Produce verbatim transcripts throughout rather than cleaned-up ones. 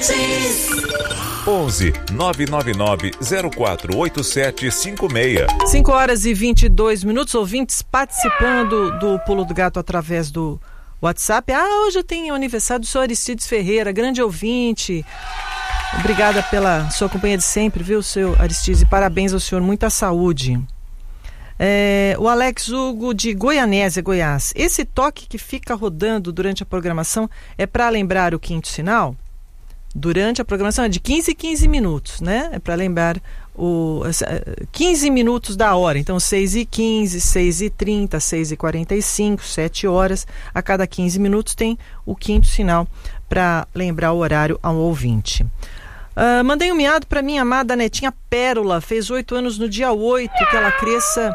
onze nove nove nove zero quatro oito sete cinco seis. cinco horas e vinte e dois minutos, ouvintes participando do Pulo do Gato através do WhatsApp. Ah, hoje eu tenho aniversário do senhor Aristides Ferreira, grande ouvinte. Obrigada pela sua companhia de sempre, viu, seu Aristides? E parabéns ao senhor, muita saúde. É, o Alex Hugo de Goianésia, Goiás. Esse toque que fica rodando durante a programação é para lembrar o quinto sinal? Durante a programação é de quinze em quinze minutos, né? É para lembrar o quinze minutos da hora. Então, seis e quinze, seis e trinta, seis e quarenta e cinco, sete horas. A cada quinze minutos tem o quinto sinal para lembrar o horário ao ouvinte. Uh, mandei um miado para minha amada netinha Pérola. Fez oito anos no dia oito. Que ela cresça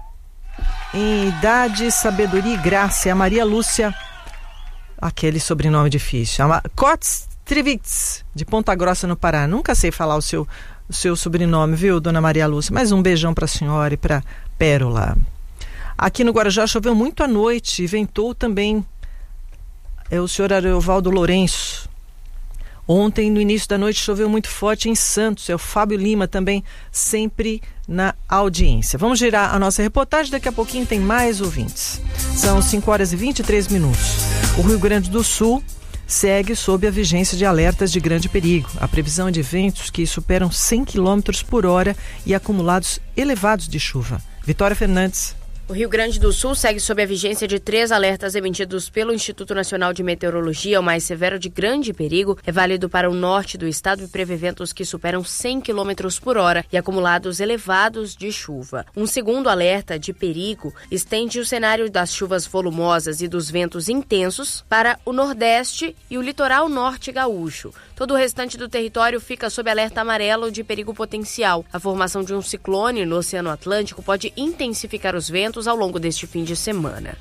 em idade, sabedoria e graça. É a Maria Lúcia, aquele sobrenome difícil. A Cotes Trivitz, de Ponta Grossa, no Pará. Nunca sei falar o seu, o seu sobrenome, viu, dona Maria Lúcia? Mas um beijão para a senhora e para Pérola. Aqui no Guarujá choveu muito à noite e ventou também. É o senhor Ariovaldo Lourenço. Ontem, no início da noite, choveu muito forte em Santos. É o Fábio Lima também, sempre na audiência. Vamos girar a nossa reportagem. Daqui a pouquinho tem mais ouvintes. São cinco horas e vinte e três minutos. O Rio Grande do Sul segue sob a vigência de alertas de grande perigo. A previsão é de ventos que superam cem quilômetros por hora e acumulados elevados de chuva. Vitória Fernandes. O Rio Grande do Sul segue sob a vigência de três alertas emitidos pelo Instituto Nacional de Meteorologia. O mais severo de grande perigo é válido para o norte do estado e prevê ventos que superam cem quilômetros por hora e acumulados elevados de chuva. Um segundo alerta de perigo estende o cenário das chuvas volumosas e dos ventos intensos para o nordeste e o litoral norte gaúcho. Todo o restante do território fica sob alerta amarelo de perigo potencial. A formação de um ciclone no Oceano Atlântico pode intensificar os ventos ao longo deste fim de semana.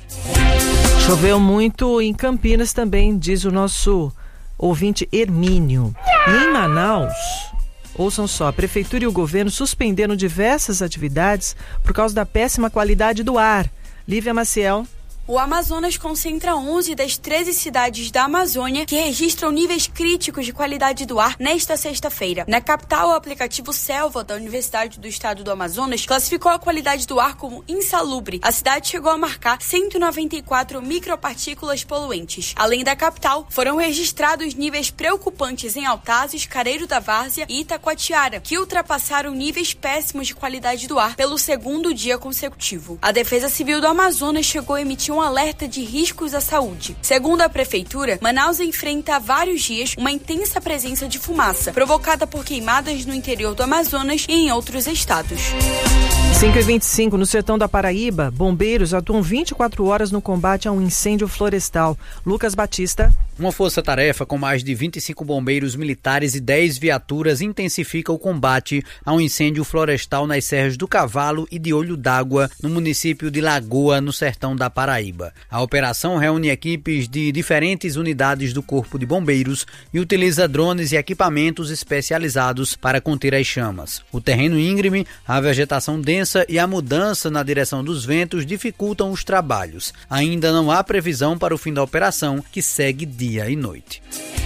Choveu muito em Campinas também, diz o nosso ouvinte Hermínio. E em Manaus, ouçam só, a prefeitura e o governo suspenderam diversas atividades por causa da péssima qualidade do ar. Lívia Maciel. O Amazonas concentra onze das treze cidades da Amazônia que registram níveis críticos de qualidade do ar nesta sexta-feira. Na capital, o aplicativo Selva da Universidade do Estado do Amazonas classificou a qualidade do ar como insalubre. A cidade chegou a marcar cento e noventa e quatro micropartículas poluentes. Além da capital, foram registrados níveis preocupantes em Altazes, Careiro da Várzea e Itacoatiara, que ultrapassaram níveis péssimos de qualidade do ar pelo segundo dia consecutivo. A Defesa Civil do Amazonas chegou a emitir um alerta de riscos à saúde. Segundo a prefeitura, Manaus enfrenta há vários dias uma intensa presença de fumaça, provocada por queimadas no interior do Amazonas e em outros estados. cinco e vinte e cinco, no sertão da Paraíba, bombeiros atuam vinte e quatro horas no combate a um incêndio florestal. Lucas Batista. Uma força-tarefa com mais de vinte e cinco bombeiros militares e dez viaturas intensifica o combate a um incêndio florestal nas serras do Cavalo e de Olho d'Água, no município de Lagoa, no sertão da Paraíba. A operação reúne equipes de diferentes unidades do Corpo de Bombeiros e utiliza drones e equipamentos especializados para conter as chamas. O terreno íngreme, a vegetação densa e a mudança na direção dos ventos dificultam os trabalhos. Ainda não há previsão para o fim da operação, que segue dia e noite.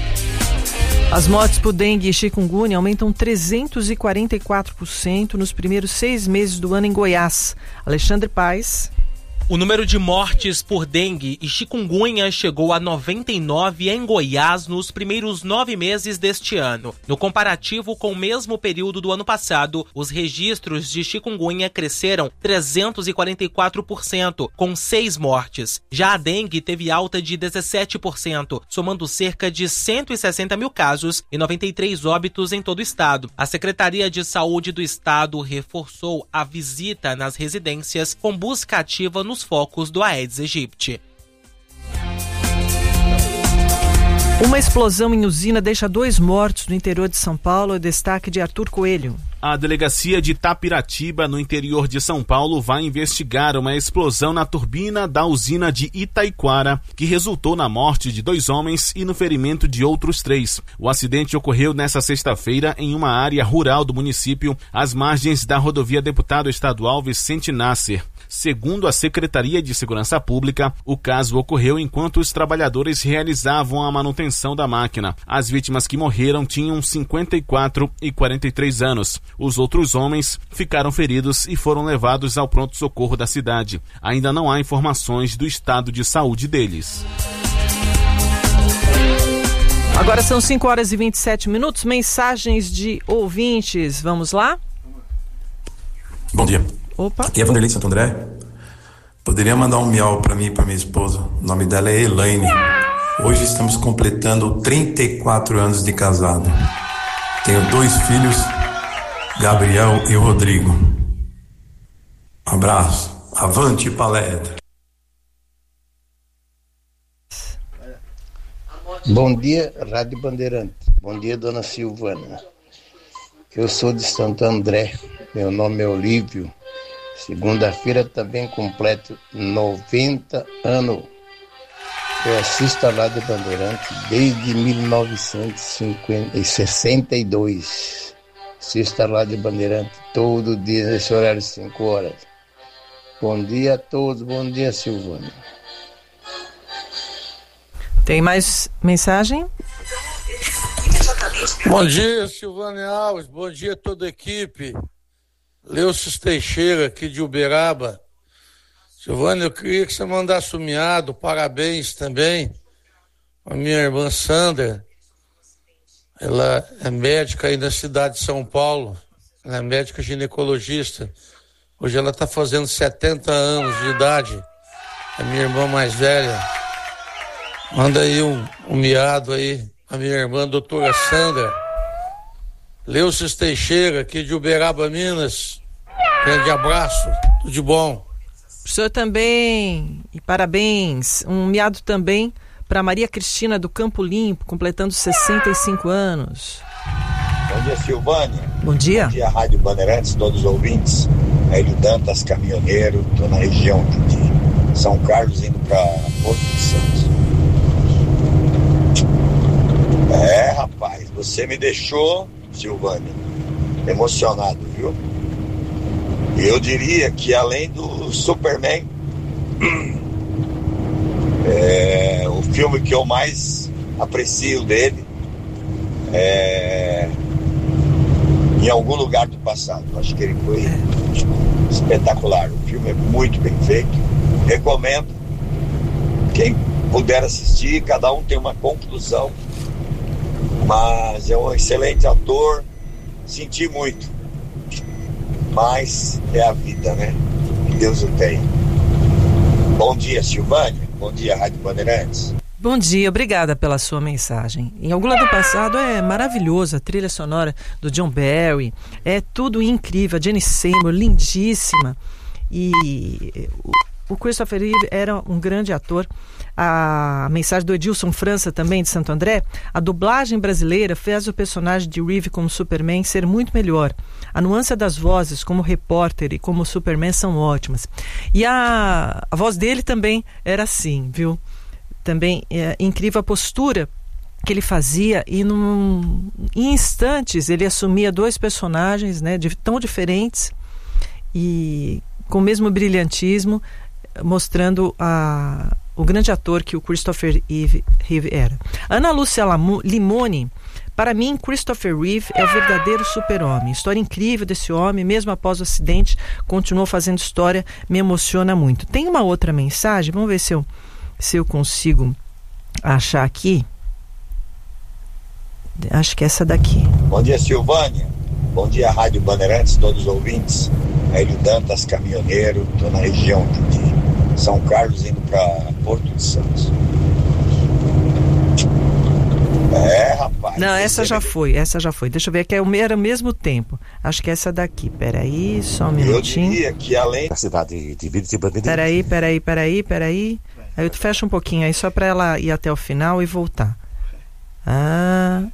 As mortes por dengue e chikungunya aumentam trezentos e quarenta e quatro por cento nos primeiros seis meses do ano em Goiás. Alexandre Paes. O número de mortes por dengue e chikungunya chegou a noventa e nove em Goiás nos primeiros nove meses deste ano. No comparativo com o mesmo período do ano passado, os registros de chikungunya cresceram trezentos e quarenta e quatro por cento, com seis mortes. Já a dengue teve alta de dezessete por cento, somando cerca de cento e sessenta mil casos e noventa e três óbitos em todo o estado. A Secretaria de Saúde do Estado reforçou a visita nas residências com busca ativa no nos focos do Aedes aegypti. Uma explosão em usina deixa dois mortos no interior de São Paulo. É destaque de Arthur Coelho. A delegacia de Tapiratiba, no interior de São Paulo, vai investigar uma explosão na turbina da usina de Itaiquara, que resultou na morte de dois homens e no ferimento de outros três. O acidente ocorreu nesta sexta-feira em uma área rural do município, às margens da rodovia Deputado Estadual Vicente Nasser. Segundo a Secretaria de Segurança Pública, o caso ocorreu enquanto os trabalhadores realizavam a manutenção da máquina. As vítimas que morreram tinham cinquenta e quatro e quarenta e três anos. Os outros homens ficaram feridos e foram levados ao pronto-socorro da cidade. Ainda não há informações do estado de saúde deles. Agora são cinco horas e vinte e sete minutos. Mensagens de ouvintes. Vamos lá? Bom dia. Opa. Aqui é Vanderlei de Santo André. Poderia mandar um miau para mim e para minha esposa. O nome dela é Elaine. Hoje estamos completando trinta e quatro anos de casado. Tenho dois filhos, Gabriel e Rodrigo. Um abraço. Avante palestra. Bom dia, Rádio Bandeirante. Bom dia, dona Silvana. Eu sou de Santo André. Meu nome é Olívio. Segunda-feira também completo noventa anos. Eu assisto a Rádio Bandeirante desde mil novecentos e sessenta e dois. Assisto a Rádio Bandeirante todo dia nesse horário de cinco horas. Bom dia a todos. Bom dia, Silvana. Tem mais mensagem? Bom dia, Silvânia Alves. Bom dia a toda a equipe. Leucis Teixeira, aqui de Uberaba. Silvânia, eu queria que você mandasse um miado, parabéns também a minha irmã Sandra. Ela é médica aí na cidade de São Paulo. Ela é médica ginecologista. Hoje ela está fazendo setenta anos de idade. A minha irmã mais velha. Manda aí um, um miado aí, a minha irmã, doutora Sandra. Leucis Teixeira, aqui de Uberaba, Minas. Grande abraço, tudo de bom. O senhor também, e parabéns. Um miado também para Maria Cristina do Campo Limpo, completando sessenta e cinco anos. Bom dia, Silvânia. Bom dia. Bom dia, Rádio Bandeirantes, todos os ouvintes. Hélio Dantas, caminhoneiro, estou na região de São Carlos, indo para Porto de Santos. É, rapaz, você me deixou, Silvânia, emocionado, viu? Eu diria que além do Superman, é, o filme que eu mais aprecio dele é Em Algum Lugar do Passado. Acho que ele foi espetacular. O filme é muito bem feito. Recomendo. Quem puder assistir, cada um tem uma conclusão. Mas é um excelente ator, senti muito, mas é a vida, né? Que Deus o tenha. Bom dia, Silvânia. Bom dia, Rádio Bandeirantes. Bom dia, obrigada pela sua mensagem. Em Algum Lado do Passado é maravilhosa, a trilha sonora do John Barry, é tudo incrível, a Jenny Seymour, lindíssima. E o Christopher Reeve era um grande ator. A mensagem do Edilson França, também de Santo André: a dublagem brasileira fez o personagem de Reeve como Superman ser muito melhor. A nuance das vozes como repórter e como Superman são ótimas. E a, a voz dele também era assim, viu? Também é incrível a postura que ele fazia, e num, em instantes ele assumia dois personagens, né, de, tão diferentes e com o mesmo brilhantismo, mostrando a o grande ator que o Christopher Reeve era. Ana Lúcia Limone: para mim, Christopher Reeve é o verdadeiro super-homem. História incrível desse homem, mesmo após o acidente, continuou fazendo história, me emociona muito. Tem uma outra mensagem, vamos ver se eu, se eu consigo achar aqui. Acho que é essa daqui. Bom dia, Silvânia. Bom dia, Rádio Bandeirantes, todos os ouvintes. Hélio Dantas, caminhoneiro, estou na região de São Carlos, indo para Porto de Santos. É, rapaz. Não, essa já foi, essa já foi. Deixa eu ver, que era o mesmo tempo. Acho que é essa daqui. Peraí, só um minutinho. Eu diria que além da cidade de Vila de Bandeirante. Peraí, peraí, peraí, peraí. Aí tu fecha um pouquinho aí, só para ela ir até o final e voltar. Ah.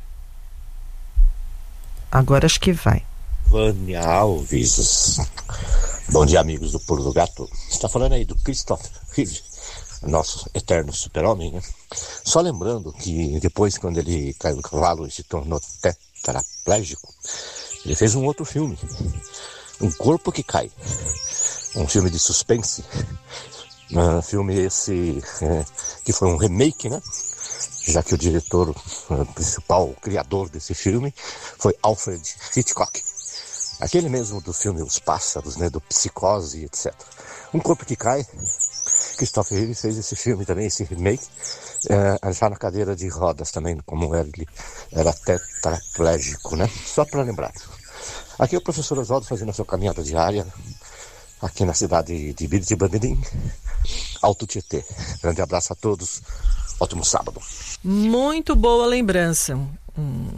Agora acho que vai. Vânia Alves. Bom dia, amigos do Pulo do Gato. Você está falando aí do Christopher Reeve, nosso eterno super-homem, né? Só lembrando que depois, quando ele caiu do cavalo e se tornou tetraplégico, ele fez um outro filme, Um Corpo que Cai. um filme de suspense, uh, filme esse é, que foi um remake, né? Já que o diretor uh, principal, o criador desse filme, foi Alfred Hitchcock. Aquele mesmo do filme Os Pássaros, né? Do Psicose, etcétera. Um Corpo que Cai. Christopher Reeve fez esse filme também, esse remake, uh, já na cadeira de rodas também, como ele era tetraplégico, né? Só para lembrar. Aqui é o professor Oswaldo fazendo a sua caminhada diária, aqui na cidade de Biriti Bandidim, Alto Tietê. Grande abraço a todos, ótimo sábado. Muito boa lembrança hum,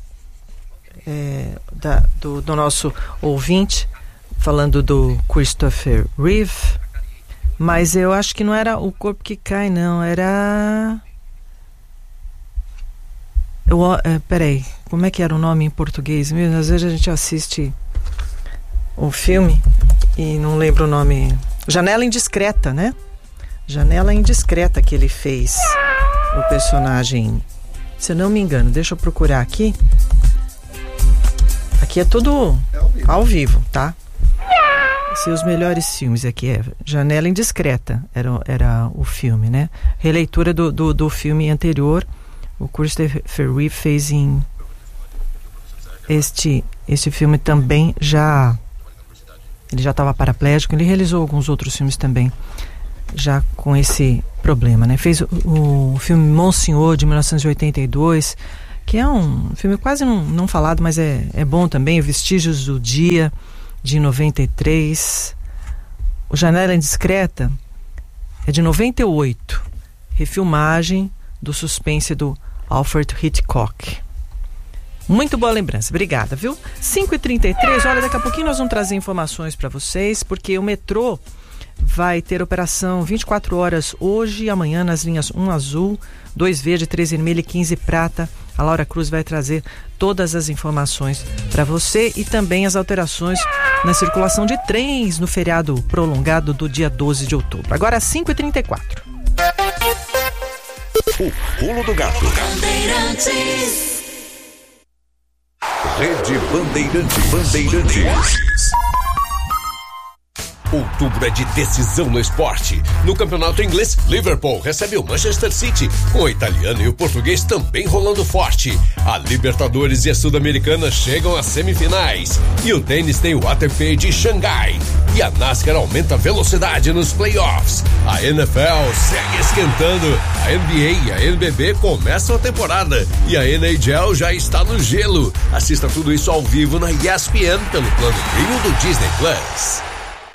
é, da, do, do nosso ouvinte, falando do Christopher Reeve, mas eu acho que não era O Corpo que Cai, não, era... Eu, é, peraí, como é que era o nome em português mesmo? Às vezes a gente assiste o filme e não lembra o nome. Janela Indiscreta, né? Janela Indiscreta que ele fez o personagem. Se eu não me engano, deixa eu procurar aqui. Aqui é tudo ao vivo, tá? Seus melhores filmes aqui é Janela Indiscreta, era, era o filme, né? Releitura do, do, do filme anterior. O Christopher Reeve fez em este, este filme também já, ele já estava paraplégico, ele realizou alguns outros filmes também já com esse problema, né? Fez o, o filme Monsenhor de mil novecentos e oitenta e dois, que é um filme quase não, não falado, mas é, é bom também. Vestígios do Dia de noventa e três. O Janela Indiscreta é de noventa e oito, refilmagem do suspense do Alfred Hitchcock. Muito boa lembrança, obrigada, viu? cinco e trinta e três, olha, daqui a pouquinho nós vamos trazer informações para vocês, porque o metrô vai ter operação vinte e quatro horas hoje e amanhã nas linhas um azul, dois verde, três vermelho e quinze prata. A Laura Cruz vai trazer todas as informações para você e também as alterações na circulação de trens no feriado prolongado do dia doze de outubro. Agora cinco e trinta e quatro. O Pulo do Gato. Rede Bandeirantes. Bandeirantes. Outubro é de decisão no esporte. No campeonato inglês, Liverpool recebe o Manchester City, com o italiano e o português também rolando forte. A Libertadores e a Sul-Americana chegam às semifinais. E o tênis tem o A T P de Xangai. E a NASCAR aumenta a velocidade nos playoffs. A N F L segue esquentando. A N B A e a N B B começam a temporada. E a N H L já está no gelo. Assista tudo isso ao vivo na E S P N pelo plano Premium do Disney Plus.